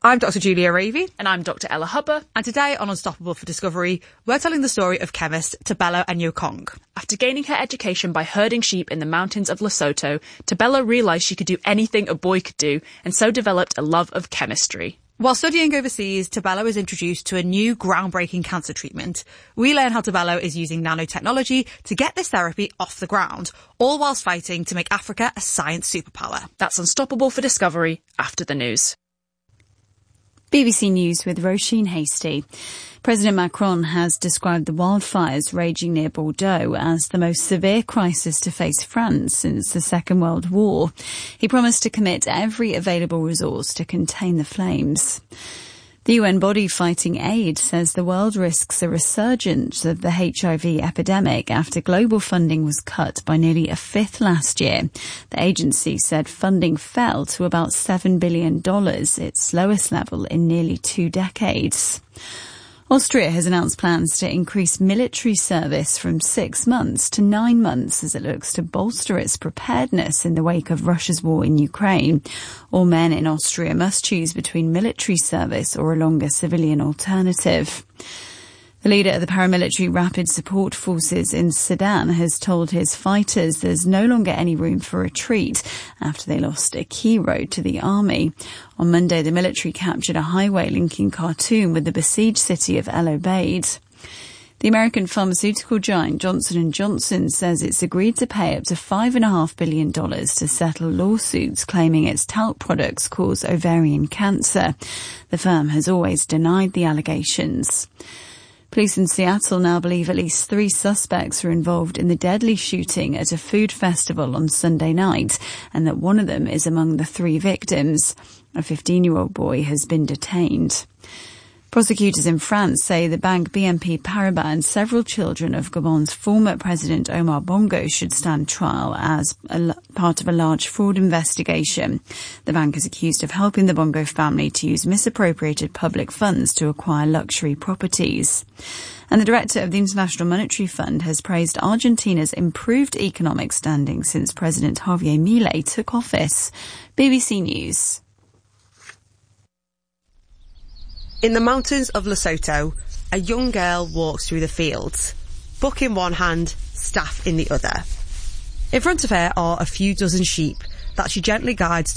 I'm Dr. Julia Ravey. And I'm Dr. Ella Hubber. And today on Unstoppable for Discovery, we're telling the story of chemist Tebelo Anyokong. After gaining her education by herding sheep in the mountains of Lesotho, Tebelo realised she could do anything a boy could do, and so developed a love of chemistry. While studying overseas, Tebelo is introduced to a new groundbreaking cancer treatment. We learn how Tebelo is using nanotechnology to get this therapy off the ground, all whilst fighting to make Africa a science superpower. That's Unstoppable for Discovery after the news. BBC News with Roisin Hastie. President Macron has described the wildfires raging near Bordeaux as the most severe crisis to face France since the Second World War. He promised to commit every available resource to contain the flames. The UN body fighting AIDS says the world risks a resurgence of the HIV epidemic after global funding was cut by nearly a fifth last year. The agency said funding fell to about $7 billion, its lowest level in nearly 2 decades. Austria has announced plans to increase military service from 6 months to 9 months as it looks to bolster its preparedness in the wake of Russia's war in Ukraine. All men in Austria must choose between military service or a longer civilian alternative. The leader of the paramilitary Rapid Support Forces in Sudan has told his fighters there's no longer any room for retreat after they lost a key road to the army. On Monday, the military captured a highway linking Khartoum with the besieged city of El Obeid. The American pharmaceutical giant Johnson & Johnson says it's agreed to pay up to $5.5 billion to settle lawsuits claiming its talc products cause ovarian cancer. The firm has always denied the allegations. Police in Seattle now believe at least 3 suspects were involved in the deadly shooting at a food festival on Sunday night, and that one of them is among the 3 victims. A 15-year-old boy has been detained. Prosecutors in France say the bank BNP Paribas and several children of Gabon's former president Omar Bongo should stand trial as part of a large fraud investigation. The bank is accused of helping the Bongo family to use misappropriated public funds to acquire luxury properties. And the director of the International Monetary Fund has praised Argentina's improved economic standing since President Javier Milei took office. BBC News. In the mountains of Lesotho, a young girl walks through the fields, book in one hand, staff in the other. In front of her are a few dozen sheep that she gently guides